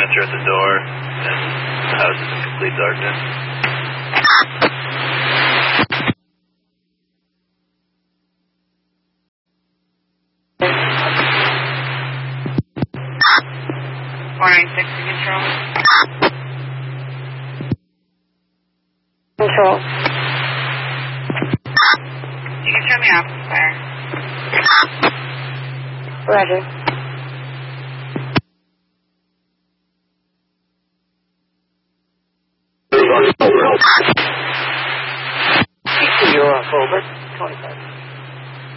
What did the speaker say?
enter at the door, and the house is in complete darkness. Control. You can turn me off, fire. Roger. You're off over. 25.